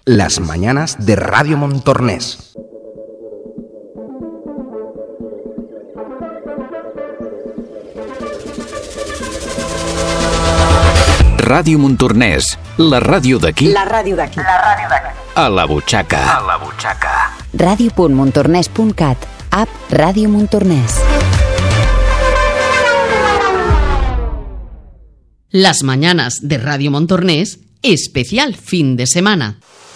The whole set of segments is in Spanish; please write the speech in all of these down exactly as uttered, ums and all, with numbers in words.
Las mañanas de Radio Montornés. Ràdio Montornès, la ràdio d'aquí. La ràdio d'aquí. La ràdio d'aquí. A la butxaca. A la butxaca. ràdio punt montornès punt cat. App Ràdio Montornès. Las mañanas de Radio Montornès, especial fin de semana.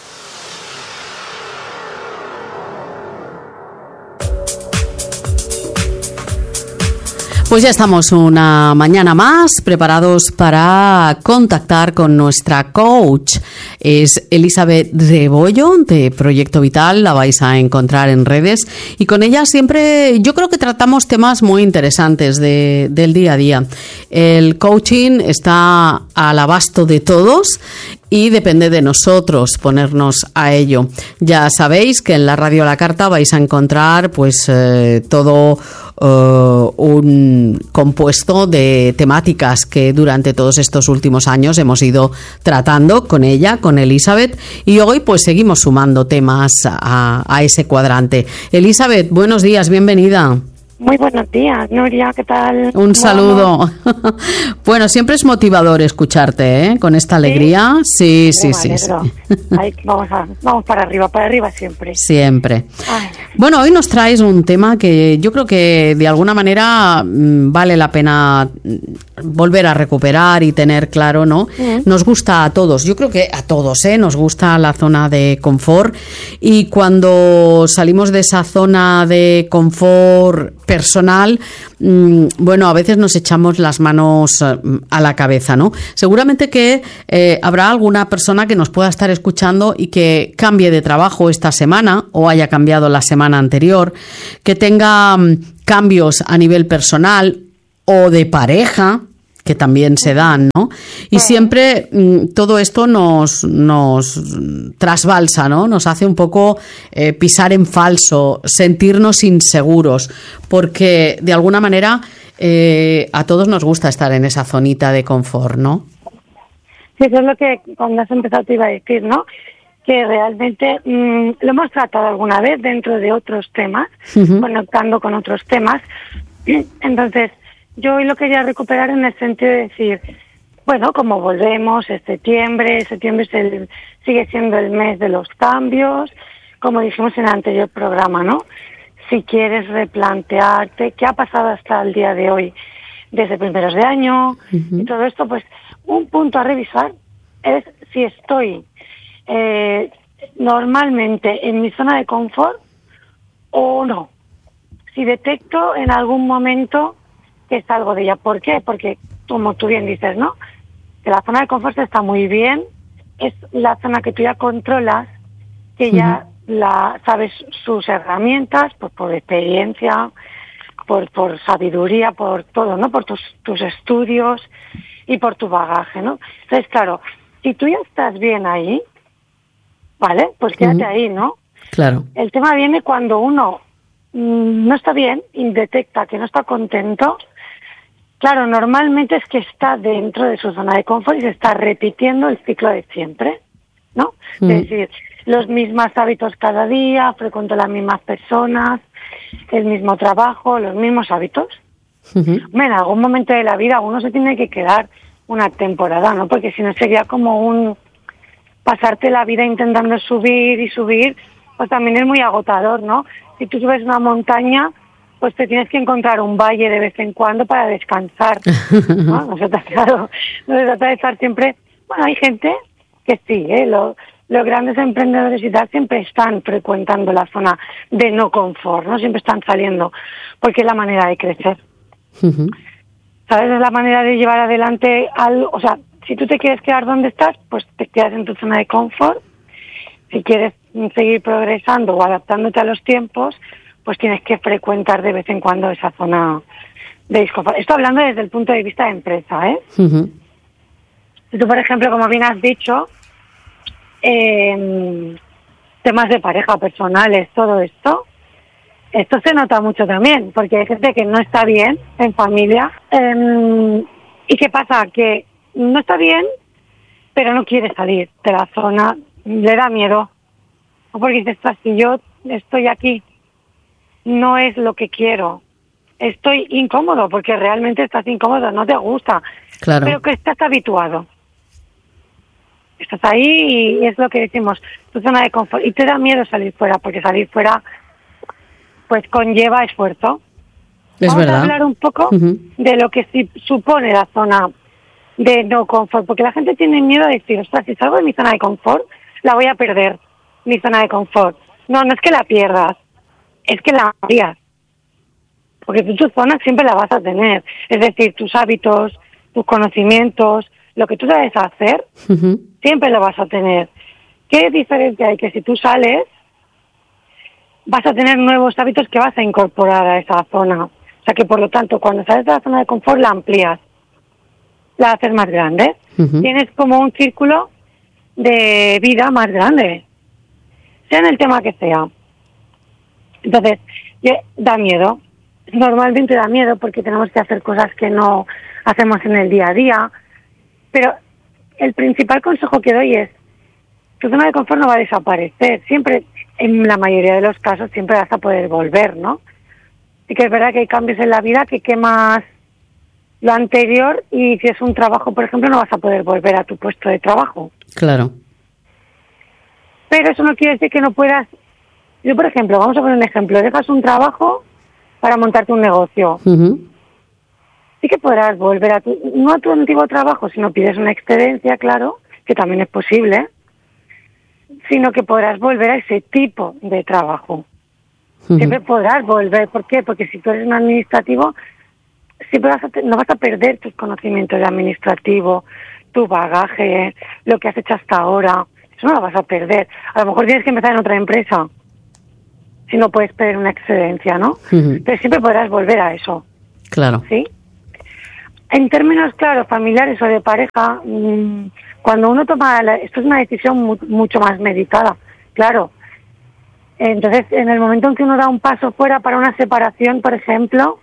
Pues ya estamos una mañana más preparados para contactar con nuestra coach. Es Elizabeth Rebollo de Proyecto Vital, la vais a encontrar en redes y con ella siempre yo creo que tratamos temas muy interesantes de, del día a día. El coaching está al abasto de todos y depende de nosotros ponernos a ello. Ya sabéis que en la Radio a la Carta vais a encontrar pues eh, todo uh, un compuesto de temáticas que durante todos estos últimos años hemos ido tratando con ella, con Elizabeth, y hoy pues seguimos sumando temas a, a ese cuadrante. Elizabeth, buenos días, bienvenida. Muy buenos días, Nuria, ¿qué tal? Un saludo. Bueno, siempre es motivador escucharte, ¿eh? Con esta alegría. Sí, sí, sí. sí, sí. Ahí, vamos, a, vamos para arriba, para arriba siempre. Siempre. Ay. Bueno, hoy nos traes un tema que yo creo que de alguna manera mmm, vale la pena volver a recuperar y tener claro, ¿no? Mm. Nos gusta a todos, yo creo que a todos, ¿eh? Nos gusta la zona de confort y cuando salimos de esa zona de confort personal, mmm, bueno, a veces nos echamos las manos a la cabeza, ¿no? Seguramente que eh, habrá alguna persona que nos pueda estar escuchando y que cambie de trabajo esta semana o haya cambiado la semana anterior, que tenga um, cambios a nivel personal o de pareja, que también se dan, ¿no? Y siempre mmm, todo esto nos, nos trasbalsa, ¿no? Nos hace un poco eh, pisar en falso, sentirnos inseguros, porque de alguna manera eh, a todos nos gusta estar en esa zonita de confort, ¿no? Sí, eso es lo que cuando has empezado te iba a decir, ¿no? Que realmente mmm, lo hemos tratado alguna vez dentro de otros temas, uh-huh. conectando con otros temas. Entonces, yo hoy lo quería recuperar en el sentido de decir, bueno, como volvemos, es septiembre, septiembre es el, sigue siendo el mes de los cambios, como dijimos en el anterior programa, ¿no? Si quieres replantearte qué ha pasado hasta el día de hoy, desde primeros de año, uh-huh. y todo esto, pues un punto a revisar es si estoy eh, normalmente en mi zona de confort o no. Si detecto en algún momento que salgo de ella. ¿Por qué? Porque, como tú bien dices, ¿no? Que la zona de confort está muy bien, es la zona que tú ya controlas, que ya uh-huh. la sabes sus herramientas, pues por experiencia, por por sabiduría, por todo, ¿no? Por tus tus estudios y por tu bagaje, ¿no? Entonces, claro, si tú ya estás bien ahí, ¿vale? Pues quédate uh-huh. ahí, ¿no? Claro. El tema viene cuando uno mmm, no está bien y detecta que no está contento. Claro, normalmente es que está dentro de su zona de confort y se está repitiendo el ciclo de siempre, ¿no? Mm. Es decir, los mismos hábitos cada día, frecuento las mismas personas, el mismo trabajo, los mismos hábitos. Uh-huh. Bueno, en algún momento de la vida uno se tiene que quedar una temporada, ¿no? Porque si no sería como un pasarte la vida intentando subir y subir, pues también es muy agotador, ¿no? Si tú subes una montaña, pues te tienes que encontrar un valle de vez en cuando para descansar, ¿no? No se trata, claro, no se trata de estar siempre. Bueno, hay gente que sí, ¿eh? Lo, los grandes emprendedores y tal siempre están frecuentando la zona de no confort, ¿no? Siempre están saliendo, porque es la manera de crecer. Uh-huh. ¿Sabes? Es la manera de llevar adelante algo. O sea, si tú te quieres quedar donde estás, pues te quedas en tu zona de confort. Si quieres seguir progresando o adaptándote a los tiempos, pues tienes que frecuentar de vez en cuando esa zona de disconfort. Esto hablando desde el punto de vista de empresa, ¿eh? Uh-huh. Si tú, por ejemplo, como bien has dicho, eh, temas de pareja, personales, todo esto, esto se nota mucho también, porque hay gente que no está bien en familia. Eh, ¿Y qué pasa? Que no está bien, pero no quiere salir de la zona le da miedo. O porque dices, si yo estoy aquí, no es lo que quiero. Estoy incómodo, porque realmente estás incómodo, no te gusta. Claro. Pero que estás habituado. Estás ahí y es lo que decimos, tu zona de confort. Y te da miedo salir fuera, porque salir fuera pues conlleva esfuerzo. Es Vamos verdad. a hablar un poco Uh-huh. de lo que sí supone la zona de no confort, porque la gente tiene miedo de decir, ostras, si salgo de mi zona de confort, la voy a perder, mi zona de confort. No, no es que la pierdas, es que la amplías. Porque tú tu zona siempre la vas a tener. Es decir, tus hábitos, tus conocimientos, lo que tú sabes hacer, Uh-huh. siempre lo vas a tener. ¿Qué diferencia hay? Que si tú sales, vas a tener nuevos hábitos que vas a incorporar a esa zona. O sea que, por lo tanto, cuando sales de la zona de confort, la amplías, la haces más grande. Uh-huh. Tienes como un círculo de vida más grande, sea en el tema que sea. Entonces, da miedo. Normalmente da miedo porque tenemos que hacer cosas que no hacemos en el día a día. Pero el principal consejo que doy es, tu zona de confort no va a desaparecer. Siempre, en la mayoría de los casos, siempre vas a poder volver, ¿no? Sí que es verdad que hay cambios en la vida que quemas lo anterior y si es un trabajo, por ejemplo, no vas a poder volver a tu puesto de trabajo. Claro. Pero eso no quiere decir que no puedas... Yo, por ejemplo, vamos a poner un ejemplo. Dejas un trabajo para montarte un negocio. Uh-huh. Sí que podrás volver a tu... No a tu antiguo trabajo, sino pides una excedencia, claro, que también es posible, sino que podrás volver a ese tipo de trabajo. Uh-huh. Siempre podrás volver. ¿Por qué? Porque si tú eres un administrativo, siempre vas a te- no vas a perder tus conocimientos de administrativo, tu bagaje, lo que has hecho hasta ahora. Eso no lo vas a perder. A lo mejor tienes que empezar en otra empresa, si no puedes pedir una excedencia, ¿no? Uh-huh. Pero siempre podrás volver a eso, Claro. ¿sí? En términos, claro, familiares o de pareja, mmm, cuando uno toma... La, esto es una decisión mu- mucho más meditada, claro. Entonces, en el momento en que uno da un paso fuera para una separación, por ejemplo,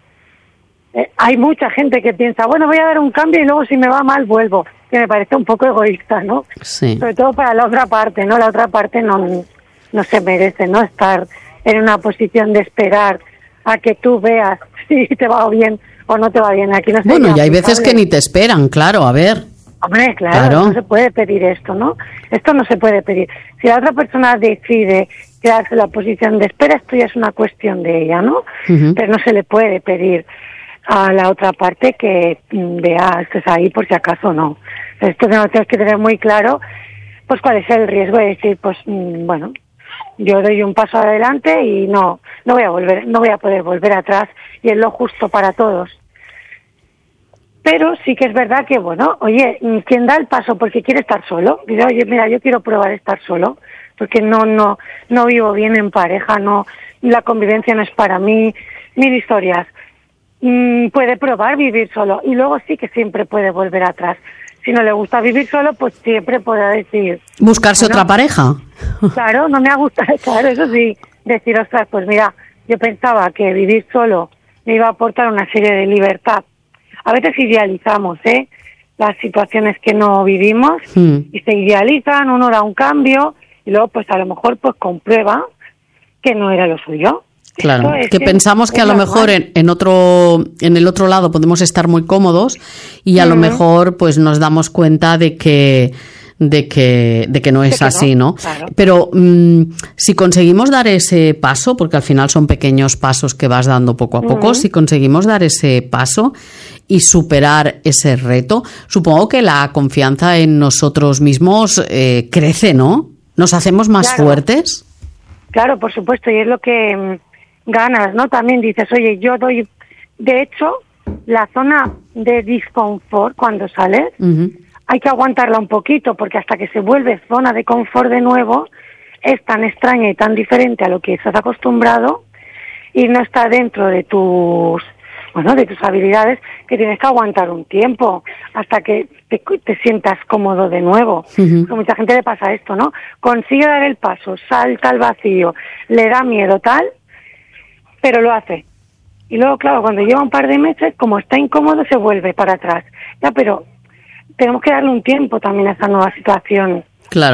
eh, hay mucha gente que piensa, bueno, voy a dar un cambio y luego si me va mal vuelvo, que me parece un poco egoísta, ¿no? Sí. Sobre todo para la otra parte, ¿no? La otra parte no, no se merece, ¿no? Estar en una posición de esperar a que tú veas si te va bien o no te va bien. Aquí no Bueno, sería y hay veces que aplicable. ni te esperan, claro, a ver. Hombre, claro, Claro. no se puede pedir esto, ¿no? Esto no se puede pedir. Si la otra persona decide quedarse en la posición de espera, esto ya es una cuestión de ella, ¿no? Ujú. Pero no se le puede pedir a la otra parte que mm, vea, estés ahí por si acaso no. Esto tenemos que tener muy claro, pues cuál es el riesgo de decir, pues mm, bueno, yo doy un paso adelante y no, no voy a volver, no voy a poder volver atrás y es lo justo para todos. Pero sí que es verdad que, bueno, oye, quien da el paso porque quiere estar solo, dice, oye, mira, yo quiero probar estar solo, porque no, no, no vivo bien en pareja, no, la convivencia no es para mí, mil historias. Mm, puede probar vivir solo y luego sí que siempre puede volver atrás. Si no le gusta vivir solo, pues siempre podrá decir, Buscarse Bueno. otra pareja. claro, no me ha gustado, claro, eso sí, decir, ostras, pues mira, yo pensaba que vivir solo me iba a aportar una serie de libertad. A veces idealizamos, ¿eh?, las situaciones que no vivimos Mm. y se idealizan, uno da un cambio y luego pues a lo mejor pues comprueba que no era lo suyo. Claro, Esto es que pensamos que a lo normal. mejor en, en otro, en el otro lado podemos estar muy cómodos y a lo Ujú. mejor pues nos damos cuenta de que de que de que no es que no, así, ¿no? claro. Pero mm, si conseguimos dar ese paso, porque al final son pequeños pasos que vas dando poco a poco, Ujú. si conseguimos dar ese paso y superar ese reto, supongo que la confianza en nosotros mismos eh, crece, ¿no? Nos hacemos más Claro. fuertes. Claro, por supuesto, y es lo que mm, ganas, ¿no? También dices, oye, yo doy... De hecho, la zona de disconfort cuando sales, Ujú. hay que aguantarla un poquito, porque hasta que se vuelve zona de confort de nuevo, es tan extraña y tan diferente a lo que estás acostumbrado y no está dentro de tus, bueno, de tus habilidades, que tienes que aguantar un tiempo hasta que te, te sientas cómodo de nuevo. Ujú. A mucha gente le pasa esto, ¿no? Consigue dar el paso, salta al vacío, le da miedo tal, pero lo hace. Y luego, claro, cuando lleva un par de meses, como está incómodo, se vuelve para atrás. Ya, pero tenemos que darle un tiempo también a esa nueva situación Claro.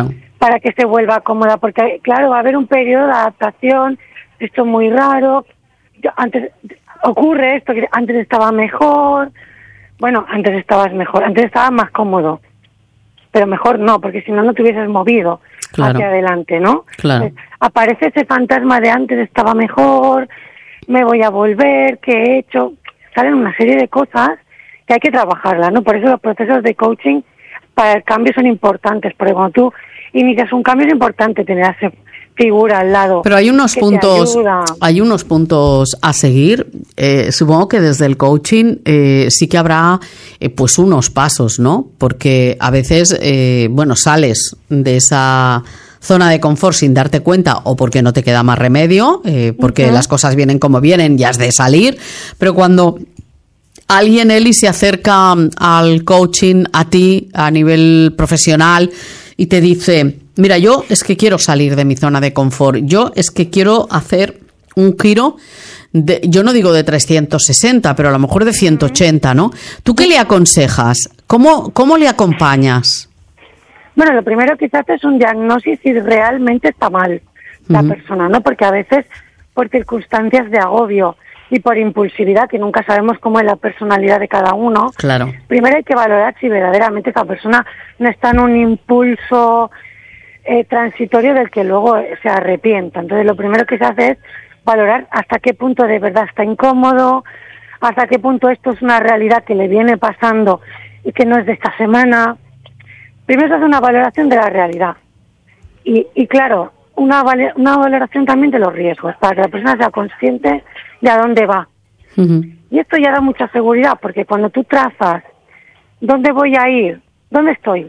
para que se vuelva cómoda, porque claro, va a haber un periodo de adaptación, esto es muy raro, yo, antes ocurre esto, que antes estaba mejor, bueno, antes estabas mejor, antes estabas más cómodo, pero mejor no, porque si no, no te hubieses movido claro. hacia adelante, ¿no? Claro. Entonces, aparece ese fantasma de antes estaba mejor, me voy a volver, ¿qué he hecho? Salen una serie de cosas que hay que trabajarlas, ¿no? Por eso los procesos de coaching para el cambio son importantes, porque cuando tú inicias un cambio es importante tener esa figura al lado. Pero hay unos puntos, hay unos puntos a seguir. Eh, supongo que desde el coaching eh, sí que habrá eh, pues unos pasos, ¿no? Porque a veces, eh, bueno, sales de esa zona de confort sin darte cuenta o porque no te queda más remedio, eh, porque uh-huh. las cosas vienen como vienen y has de salir. Pero cuando alguien, Eli, se acerca al coaching a ti a nivel profesional y te dice, mira, yo es que quiero salir de mi zona de confort, yo es que quiero hacer un giro, de, yo no digo de trescientos sesenta, pero a lo mejor de ciento ochenta, ¿no? ¿Tú qué le aconsejas? ¿Cómo, cómo le acompañas? Bueno, lo primero quizás es un diagnóstico si realmente está mal la uh-huh. persona, ¿no? Porque a veces por circunstancias de agobio y por impulsividad, que nunca sabemos cómo es la personalidad de cada uno. Claro. Primero hay que valorar si verdaderamente esa persona no está en un impulso eh, transitorio del que luego se arrepienta. Entonces lo primero que se hace es valorar hasta qué punto de verdad está incómodo, hasta qué punto esto es una realidad que le viene pasando y que no es de esta semana. Primero se hace una valoración de la realidad. Y, y claro, una, una valoración también de los riesgos, para que la persona sea consciente de a dónde va. Uh-huh. Y esto ya da mucha seguridad, porque cuando tú trazas dónde voy a ir, dónde estoy,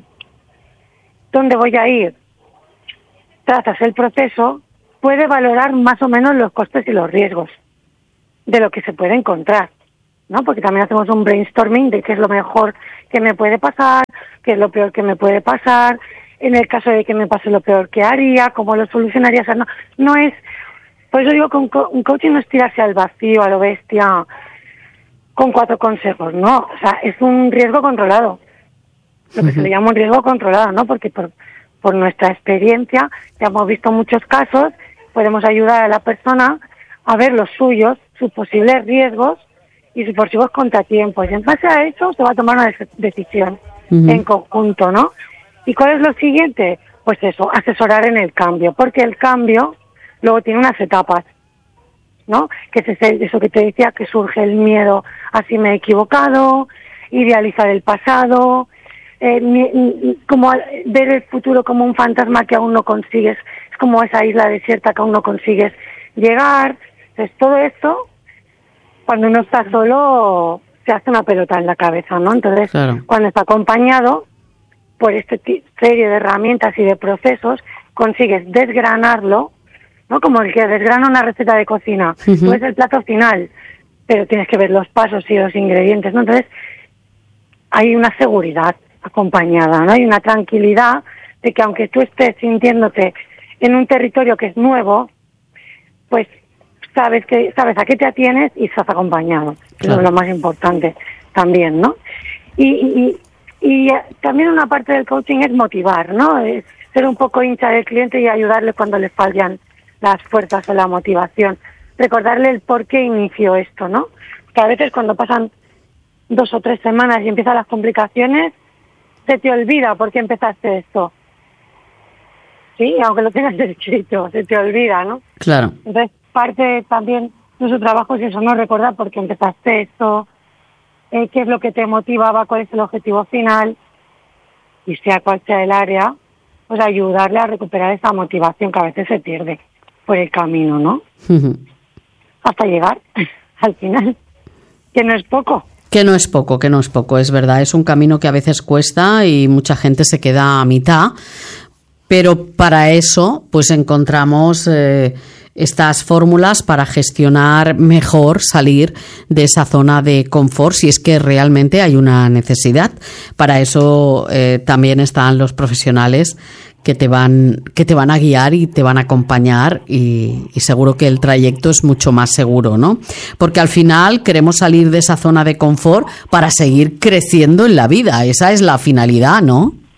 dónde voy a ir, trazas el proceso, puede valorar más o menos los costes y los riesgos de lo que se puede encontrar, ¿no? Porque también hacemos un brainstorming de qué es lo mejor que me puede pasar, qué es lo peor que me puede pasar, en el caso de que me pase lo peor que haría, cómo lo solucionaría. O sea, no, no es... Por eso digo que un, co- un coaching no es tirarse al vacío, a lo bestia, con cuatro consejos, ¿no? O sea, es un riesgo controlado. Lo que uh-huh. se le llama un riesgo controlado, ¿no? Porque por, por nuestra experiencia, ya hemos visto muchos casos, podemos ayudar a la persona a ver los suyos, sus posibles riesgos y sus posibles contratiempos. Y en base a eso se va a tomar una de- decisión uh-huh. en conjunto, ¿no? ¿Y cuál es lo siguiente? Pues eso, asesorar en el cambio, porque el cambio luego tiene unas etapas, ¿no? Que es ese, eso que te decía, que surge el miedo a si me he equivocado, idealizar el pasado, eh, mi, como ver el futuro como un fantasma que aún no consigues, es como esa isla desierta que aún no consigues llegar. Entonces todo esto, cuando uno está solo, se hace una pelota en la cabeza, ¿no? Entonces, claro. cuando está acompañado por esta t- serie de herramientas y de procesos, consigues desgranarlo, ¿no? Como el que desgrana una receta de cocina. Uh-huh. Tú ves el plato final, pero tienes que ver los pasos y los ingredientes, ¿no? Entonces, hay una seguridad acompañada, ¿no? Hay una tranquilidad de que aunque tú estés sintiéndote en un territorio que es nuevo, pues sabes que sabes a qué te atienes y estás acompañado. Claro. Eso es lo más importante también, ¿no? Y, y, y también una parte del coaching es motivar, ¿no? Es ser un poco hincha del cliente y ayudarle cuando le fallan las fuerzas o la motivación. Recordarle el por qué inició esto, ¿no? Que a veces cuando pasan dos o tres semanas y empiezan las complicaciones, se te olvida por qué empezaste esto. Sí, aunque lo tengas escrito, se te olvida, ¿no? Claro. Entonces, parte también de su trabajo es eso, ¿no? Recordar por qué empezaste esto, eh, qué es lo que te motivaba, cuál es el objetivo final, y sea cual sea el área, pues ayudarle a recuperar esa motivación que a veces se pierde por el camino, ¿no? Uh-huh. Hasta llegar al final, que no es poco. Que no es poco, que no es poco, es verdad. Es un camino que a veces cuesta y mucha gente se queda a mitad, pero para eso pues encontramos eh, estas fórmulas para gestionar mejor, salir de esa zona de confort si es que realmente hay una necesidad. Para eso eh, también están los profesionales que te van que te van a guiar y te van a acompañar y, y seguro que el trayecto es mucho más seguro, ¿no? Porque al final queremos salir de esa zona de confort para seguir creciendo en la vida. Esa es la finalidad, ¿no?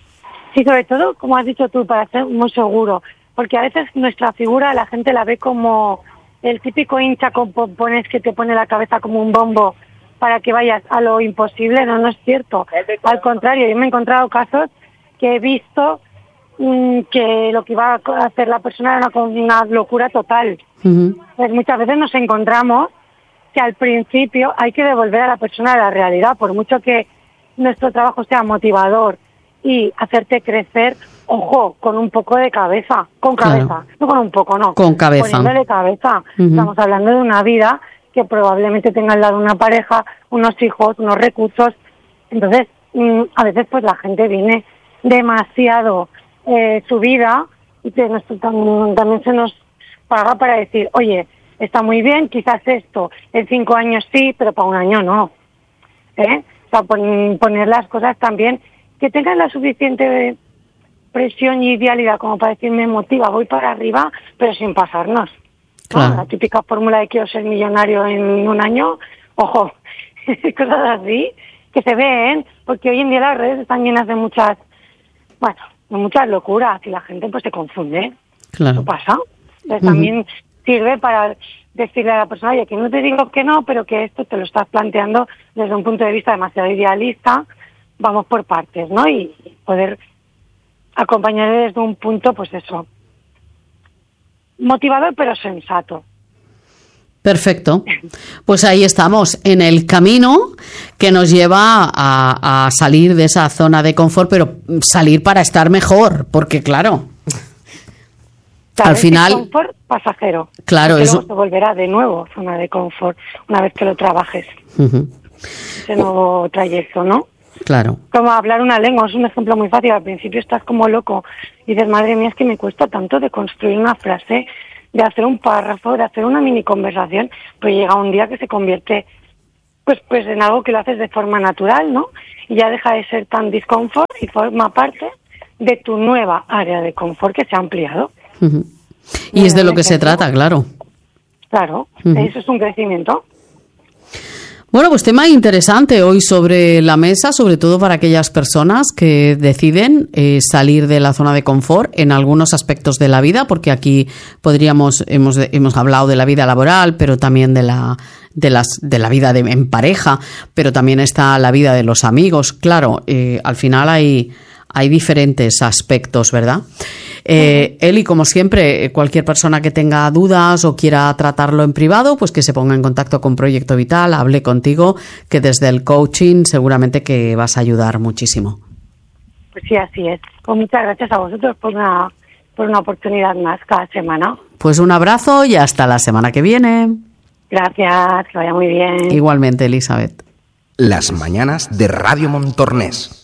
Sí, sobre todo, como has dicho tú, para ser muy seguro, porque a veces nuestra figura la gente la ve como el típico hincha con pompones que te pone la cabeza como un bombo para que vayas a lo imposible. No, no es cierto. Al contrario, yo me he encontrado casos que he visto mmm, que lo que iba a hacer la persona era una, una locura total. Uh-huh. Pues muchas veces nos encontramos que al principio hay que devolver a la persona a la realidad, por mucho que nuestro trabajo sea motivador y hacerte crecer, ojo, con un poco de cabeza, con cabeza, claro. No con un poco, no. Con cabeza. Poniéndole cabeza. Uh-huh. Estamos hablando de una vida que probablemente tenga al lado una pareja, unos hijos, unos recursos. Entonces, mmm, a veces pues la gente viene demasiado eh, subida y que nosotros también, también se nos paga para decir, oye, está muy bien, quizás esto en cinco años sí, pero para un año no. ¿Eh? O sea, pon, poner las cosas también que tengan la suficiente presión y idealidad como para decirme motiva, voy para arriba, pero sin pasarnos. Claro. ¿No? La típica fórmula de quiero ser millonario en un año, ojo, cosas así que se ven, porque hoy en día las redes están llenas de muchas, bueno, de muchas locuras y la gente pues se confunde. Claro. Eso pasa. Entonces uh-huh. también sirve para decirle a la persona, oye, que no te digo que no, pero que esto te lo estás planteando desde un punto de vista demasiado idealista, vamos por partes, ¿no? Y poder acompañar desde un punto, pues eso, motivador pero sensato. Perfecto. Pues ahí estamos, en el camino que nos lleva a, a salir de esa zona de confort, pero salir para estar mejor, porque claro, claro, al final... confort pasajero. Claro, eso... luego se volverá de nuevo zona de confort una vez que lo trabajes. Uh-huh. Ese nuevo trayecto, ¿no? Claro. Como hablar una lengua, es un ejemplo muy fácil. Al principio estás como loco y dices, madre mía, es que me cuesta tanto de construir una frase, de hacer un párrafo, de hacer una mini conversación, pues llega un día que se convierte pues pues en algo que lo haces de forma natural, ¿no? Y ya deja de ser tan disconfort y forma parte de tu nueva área de confort que se ha ampliado. Uh-huh. Y, y es de lo que se trata, claro. Claro, uh-huh. Eso es un crecimiento. Bueno, pues tema interesante hoy sobre la mesa, sobre todo para aquellas personas que deciden eh, salir de la zona de confort en algunos aspectos de la vida, porque aquí podríamos hemos hemos hablado de la vida laboral, pero también de la de las de la vida de, en pareja, pero también está la vida de los amigos. Claro, eh, al final hay hay diferentes aspectos, ¿verdad? Eh, Eli, como siempre, cualquier persona que tenga dudas o quiera tratarlo en privado, pues que se ponga en contacto con Proyecto Vital, hable contigo, que desde el coaching seguramente que vas a ayudar muchísimo. Pues sí, así es. Pues muchas gracias a vosotros por una, por una oportunidad más cada semana. Pues un abrazo y hasta la semana que viene. Gracias, que vaya muy bien. Igualmente, Elizabeth. Las mañanas de Radio Montornès.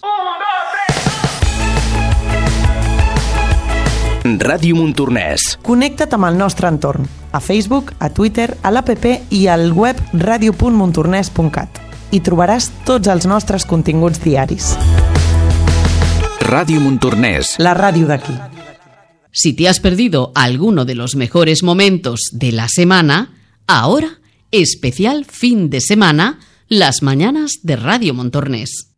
Ràdio Montornès. Connecta't amb el nostre entorn, a Facebook, a Twitter, a l'app i al web radio punt montornès punt cat. Hi trobaràs tots els nostres continguts diaris. Ràdio Montornès. La ràdio d'aquí. Si te has perdido alguno de los mejores momentos de la semana, ahora, especial fin de semana, las mañanas de Radio Montornès.